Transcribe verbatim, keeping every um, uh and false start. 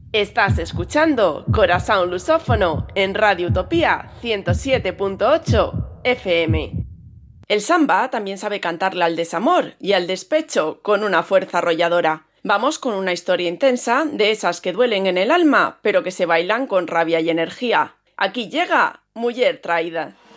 Estás escuchando Corazón Lusófono en Radio Utopía ciento siete punto ocho F M. El samba también sabe cantarle al desamor y al despecho con una fuerza arrolladora. Vamos con una historia intensa, de esas que duelen en el alma, pero que se bailan con rabia y energía. Aquí llega Muller Traída.